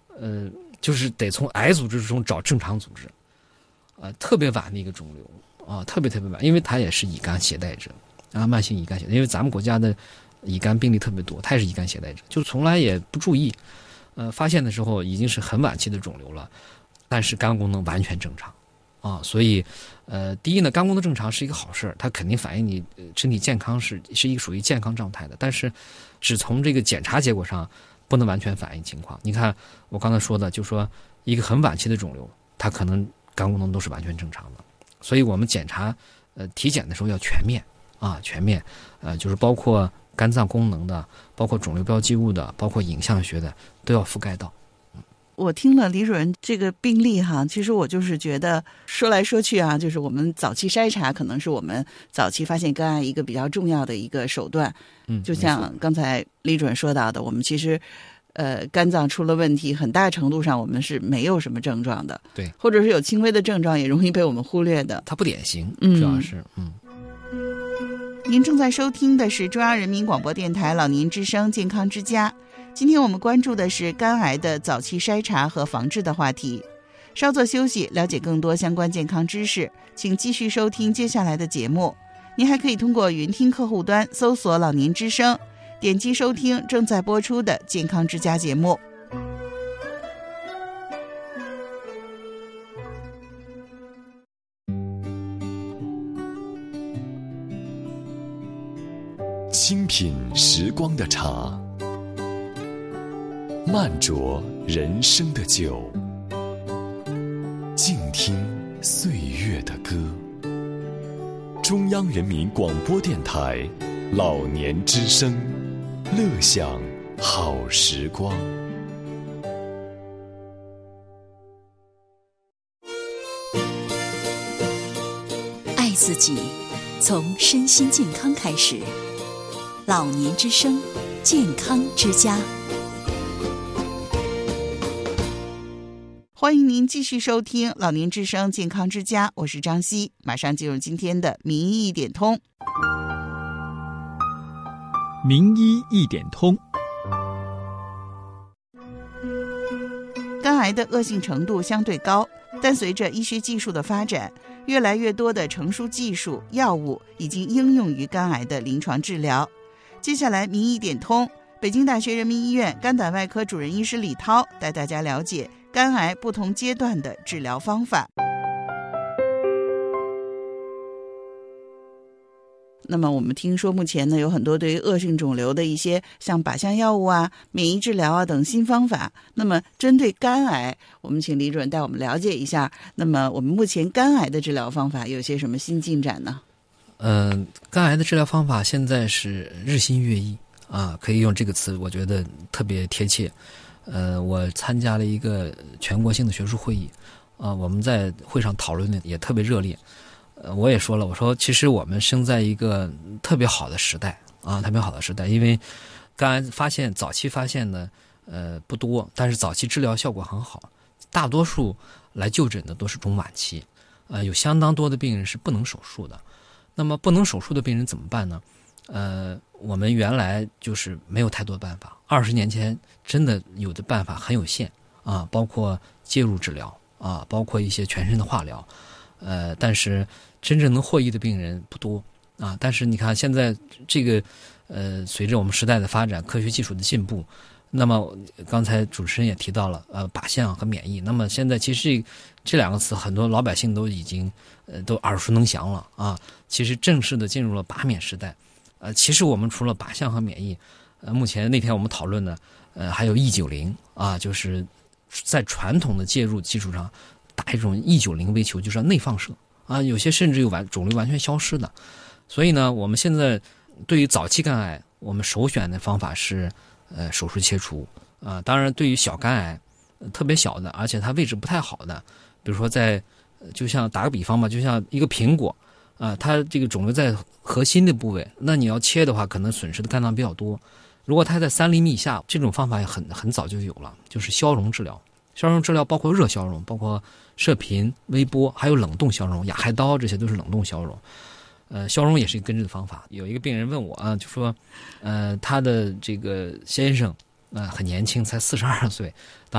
就是得从癌组织中找正常组织，特别晚的一个肿瘤啊，特别晚，因为它也是乙肝携带者啊，慢性乙肝携带，因为咱们国家的乙肝病例特别多，它也是乙肝携带者，就从来也不注意，发现的时候已经是很晚期的肿瘤了，但是肝功能完全正常啊，所以第一呢，肝功能正常是一个好事，它肯定反映你身体健康是一个属于健康状态的，但是只从这个检查结果上不能完全反映情况。你看我刚才说的，就说一个很晚期的肿瘤，它可能肝功能都是完全正常的，所以我们检查体检的时候要全面啊，全面就是包括肝脏功能的，包括肿瘤标记物的，包括影像学的都要覆盖到。 我听了李主任这个病例哈，其实我就是觉得说来说去啊，就是我们早期筛查可能是我们早期发现肝癌一个比较重要的一个手段。就像刚才李主任说到的，我们其实肝脏出了问题，很大程度上我们是没有什么症状的， 对， 或者是有轻微的症状也容易被我们忽略的， 它不典型，主要是您正在收听的是中央人民广播电台老年之声健康之家。今天我们关注的是肝癌的早期筛查和防治的话题。稍作休息，了解更多相关健康知识，请继续收听接下来的节目。您还可以通过云听客户端搜索老年之声，点击收听正在播出的健康之家节目。 清品时光的茶，慢酌人生的酒，静听岁月的歌。中央人民广播电台老年之声，乐享好时光。 爱自己，从身心健康开始。老年之声，健康之家。 欢迎您继续收听老年之声健康之家，我是张希，马上进入今天的名医一点通。 名医一点通。 肝癌的恶性程度相对高，但随着医学技术的发展，越来越多的成熟技术、药物已经应用于肝癌的临床治疗。接下来名医一点通，北京大学人民医院肝胆外科主任医师李涛带大家了解肝癌不同阶段的治疗方法。那么我们听说目前呢，有很多对于恶性肿瘤的一些像靶向药物啊、免疫治疗啊等新方法。那么针对肝癌，我们请李主任带我们了解一下，那么我们目前肝癌的治疗方法有些什么新进展呢？ 肝癌的治疗方法现在是日新月异啊，可以用这个词，我觉得特别贴切。我参加了一个全国性的学术会议啊，我们在会上讨论的也特别热烈。我也说了，我说其实我们生在一个特别好的时代啊，特别好的时代，因为肝癌早期发现呢，不多，但是早期治疗效果很好，大多数来就诊的都是中晚期，有相当多的病人是不能手术的。那么不能手术的病人怎么办呢？我们原来就是没有太多办法，20年前真的有的办法很有限啊，包括介入治疗啊，包括一些全身的化疗，但是真正能获益的病人不多啊。但是你看现在这个随着我们时代的发展，科学技术的进步，那么刚才主持人也提到了靶向和免疫，那么现在其实这两个词很多老百姓都已经都耳熟能详了啊。其实正式的进入了靶免时代。其实我们除了靶向和免疫，目前那天我们讨论的还有E90啊，就是在传统的介入基础上打一种E90为球，就是要内放射啊，有些甚至有肿瘤完全消失的。所以呢，我们现在对于早期肝癌，我们首选的方法是手术切除啊。当然，对于小肝癌，特别小的，而且它位置不太好的，比如说就像打个比方吧，就像一个苹果啊，它这个肿瘤在核心的部位，那你要切的话，可能损失的肝脏比较多。如果它在3厘米以下，这种方法也很早就有了，就是消融治疗。消融治疗包括热消融，包括射频、微波，还有冷冻消融，亚海刀这些都是冷冻消融。消融也是一个根治的方法。有一个病人问我啊，就说，他的这个先生很年轻，才42岁，